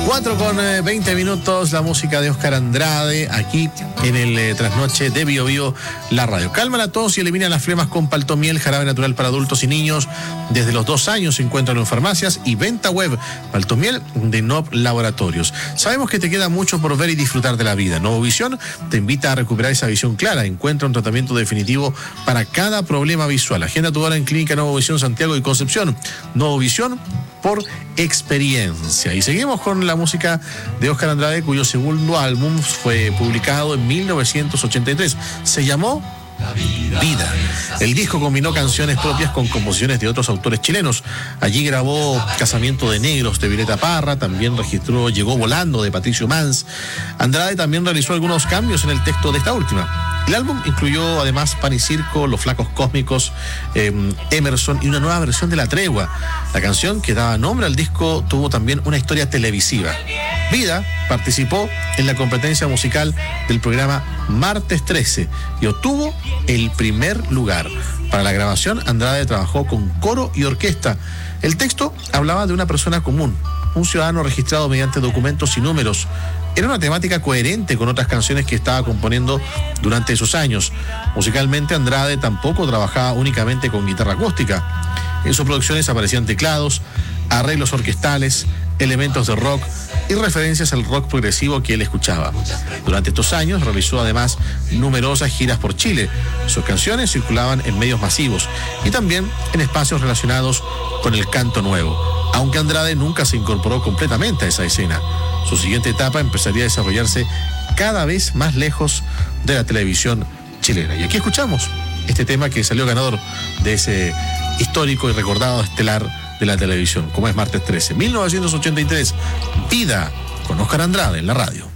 4:20 minutos, la música de Óscar Andrade, aquí en el Trasnoche de Bio Bio, la radio. Calma la tos y elimina las flemas con Paltomiel, jarabe natural para adultos y niños. Desde los 2 años se encuentran en farmacias y venta web. Paltomiel de Nob Laboratorios. Sabemos que te queda mucho por ver y disfrutar de la vida. Novovisión te invita a recuperar esa visión clara. Encuentra un tratamiento definitivo para cada problema visual. Agenda tu hora en Clínica Novovisión Santiago y Concepción. Novovisión por experiencia. Y seguimos con la música de Óscar Andrade, cuyo segundo álbum fue publicado en 1983. Se llamó Vida. El disco combinó canciones propias con composiciones de otros autores chilenos. Allí grabó Casamiento de Negros de Violeta Parra, también registró Llegó Volando de Patricio Mans. Andrade también realizó algunos cambios en el texto de esta última. El álbum incluyó además Pan y Circo, Los Flacos Cósmicos, Emerson y una nueva versión de La Tregua. La canción que daba nombre al disco tuvo también una historia televisiva. Vida participó en la competencia musical del programa Martes 13 y obtuvo el primer lugar. Para la grabación, Andrade trabajó con coro y orquesta. El texto hablaba de una persona común, un ciudadano registrado mediante documentos y números. Era una temática coherente con otras canciones que estaba componiendo durante esos años. Musicalmente, Andrade tampoco trabajaba únicamente con guitarra acústica. En sus producciones aparecían teclados, arreglos orquestales, elementos de rock y referencias al rock progresivo que él escuchaba. Durante estos años realizó además numerosas giras por Chile. Sus canciones circulaban en medios masivos y también en espacios relacionados con el canto nuevo, aunque Andrade nunca se incorporó completamente a esa escena. Su siguiente etapa empezaría a desarrollarse cada vez más lejos de la televisión chilena. Y aquí escuchamos este tema que salió ganador de ese histórico y recordado estelar de la televisión, como es Martes 13, 1983, Vida, con Óscar Andrade en la radio.